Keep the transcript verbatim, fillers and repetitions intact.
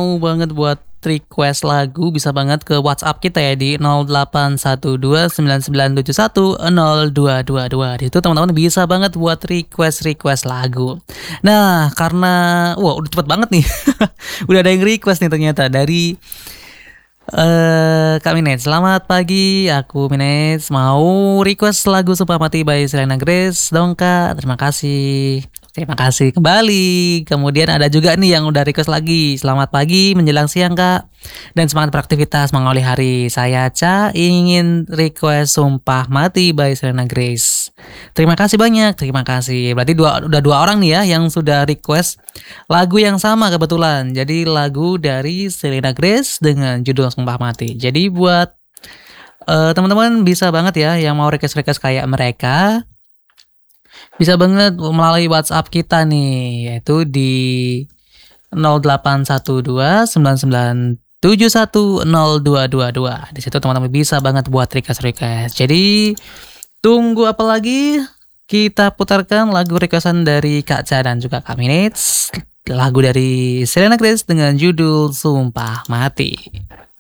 mau banget buat request lagu, bisa banget ke WhatsApp kita ya di nol delapan satu dua sembilan sembilan tujuh satu nol dua dua dua. Di situ teman-teman bisa banget buat request-request lagu. Nah, karena wah udah cepet banget nih. Udah ada yang request nih ternyata dari eh Kak Minets. Selamat pagi, aku Minets mau request lagu Sumpah Mati by Selena Grace dong Kak. Terima kasih. Terima kasih kembali. Kemudian ada juga nih yang udah request lagi. Selamat pagi menjelang siang Kak. Dan semangat beraktivitas mengawali hari. Saya Ca ingin request Sumpah Mati by Selena Grace. Terima kasih banyak. Terima kasih. Berarti dua, udah dua orang nih ya yang sudah request lagu yang sama kebetulan. Jadi lagu dari Selena Grace dengan judul Sumpah Mati. Jadi buat uh, teman-teman bisa banget ya yang mau request-request kayak mereka. Bisa banget melalui WhatsApp kita nih, yaitu di nol delapan satu dua sembilan sembilan tujuh satu nol dua dua dua. Di situ teman-teman bisa banget buat request-request. Jadi tunggu apa lagi? Kita putarkan lagu requestan dari Kak Ca dan juga Kak Minets. Lagu dari Selena Grace dengan judul Sumpah Mati.